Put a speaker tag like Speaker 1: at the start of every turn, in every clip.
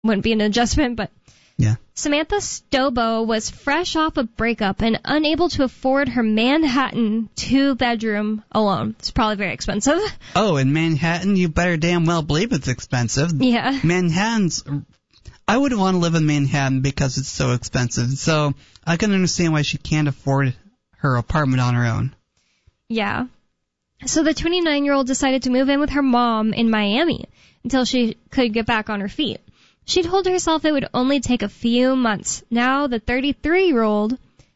Speaker 1: wouldn't be an adjustment, but
Speaker 2: yeah.
Speaker 1: Samantha Stobo was fresh off a breakup and unable to afford her Manhattan 2-bedroom alone. It's probably very expensive.
Speaker 2: Oh, in Manhattan, you better damn well believe it's expensive.
Speaker 1: Yeah.
Speaker 2: I wouldn't want to live in Manhattan because it's so expensive. So I can understand why she can't afford her apartment on her own.
Speaker 1: Yeah. So the 29-year-old decided to move in with her mom in Miami until she could get back on her feet. She told herself it would only take a few months. Now 33 years old,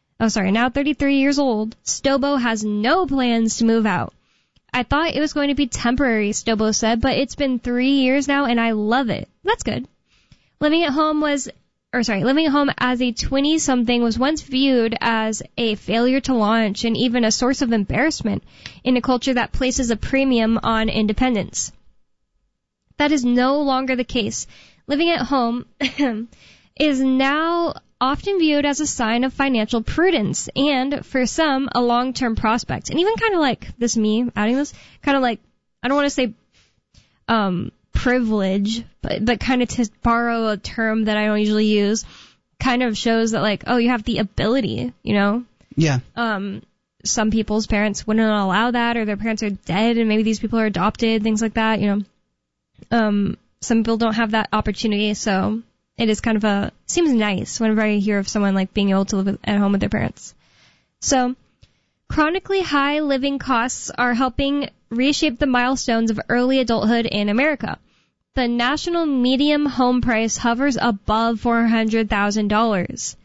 Speaker 1: Stobo has no plans to move out. I thought it was going to be temporary, Stobo said, but it's been 3 years now and I love it. That's good. Living at home as a 20-something was once viewed as a failure to launch and even a source of embarrassment in a culture that places a premium on independence. That is no longer the case. Living at home is now often viewed as a sign of financial prudence and, for some, a long-term prospect. And even kind of like this, me adding this, kind of like, I don't want to say privilege, but kind of to borrow a term that I don't usually use, kind of shows that like, oh, you have the ability, you know?
Speaker 2: Yeah.
Speaker 1: Some people's parents wouldn't allow that, or their parents are dead, and maybe these people are adopted, things like that, you know? Some people don't have that opportunity, so it is kind of seems nice whenever I hear of someone like being able to live at home with their parents. So, chronically high living costs are helping reshape the milestones of early adulthood in America. The national median home price hovers above $400,000.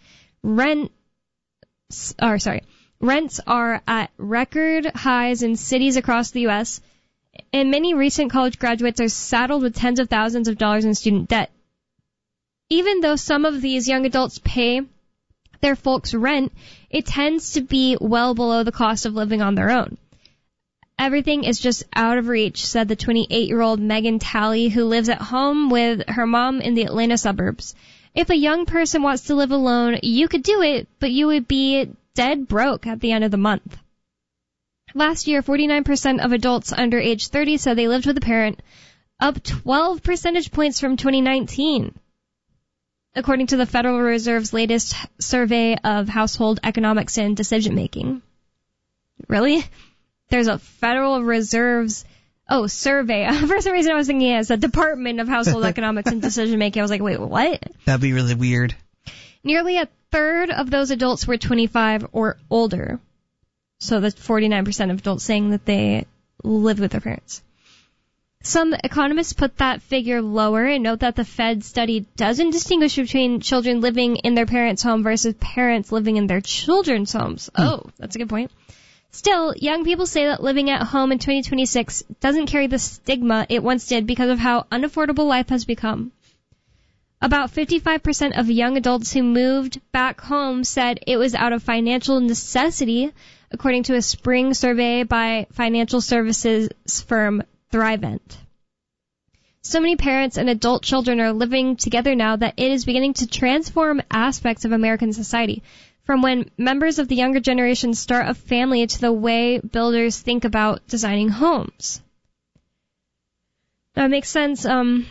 Speaker 1: Rents are at record highs in cities across the U.S., and many recent college graduates are saddled with tens of thousands of dollars in student debt. Even though some of these young adults pay their folks' rent, it tends to be well below the cost of living on their own. Everything is just out of reach, said the 28-year-old Megan Talley, who lives at home with her mom in the Atlanta suburbs. If a young person wants to live alone, you could do it, but you would be dead broke at the end of the month. Last year, 49% of adults under age 30 said they lived with a parent, up 12 percentage points from 2019, according to the Federal Reserve's latest survey of household economics and decision-making. Really? There's a Federal Reserve's survey. For some reason I was thinking it's a Department of Household Economics and Decision-Making. I was like, wait, what?
Speaker 2: That'd be really weird.
Speaker 1: Nearly a third of those adults were 25 or older. So that's 49% of adults saying that they lived with their parents. Some economists put that figure lower and note that the Fed study doesn't distinguish between children living in their parents' home versus parents living in their children's homes. Oh, that's a good point. Still, young people say that living at home in 2026 doesn't carry the stigma it once did because of how unaffordable life has become. About 55% of young adults who moved back home said it was out of financial necessity, according to a spring survey by financial services firm Thrivent. So many parents and adult children are living together now that it is beginning to transform aspects of American society, from when members of the younger generation start a family to the way builders think about designing homes. That makes sense.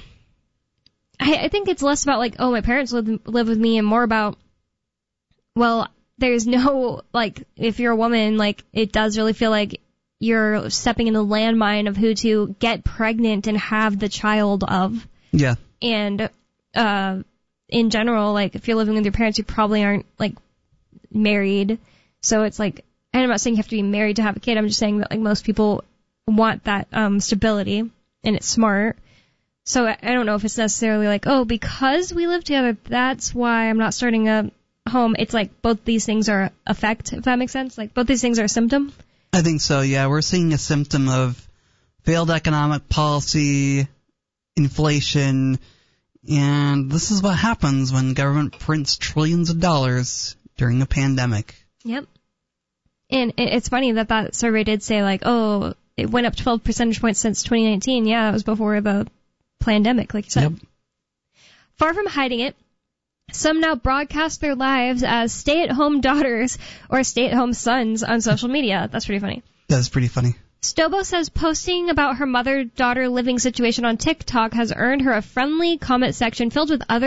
Speaker 1: I think it's less about like, oh, my parents live with me, and more about, well, there's no, like, if you're a woman, like, it does really feel like you're stepping in the landmine of who to get pregnant and have the child of.
Speaker 2: Yeah.
Speaker 1: And in general, like, if you're living with your parents, you probably aren't, like, married. So it's like, and I'm not saying you have to be married to have a kid. I'm just saying that, like, most people want that stability, and it's smart. So I don't know if it's necessarily like, oh, because we live together, that's why I'm not starting a home. It's like both these things are effect, if that makes sense. Like both these things are a symptom.
Speaker 2: I think so, yeah. We're seeing a symptom of failed economic policy, inflation, and this is what happens when government prints trillions of dollars during a pandemic. Yep.
Speaker 1: And it's funny that survey did say, like, oh, it went up 12 percentage points since 2019. Yeah, that was before the pandemic, like you said. Yep. Far from hiding it, some now broadcast their lives as stay-at-home daughters or stay-at-home sons on social media. That's pretty funny.
Speaker 2: That's pretty funny.
Speaker 1: Stobo says posting about her mother-daughter living situation on TikTok has earned her a friendly comment section filled with other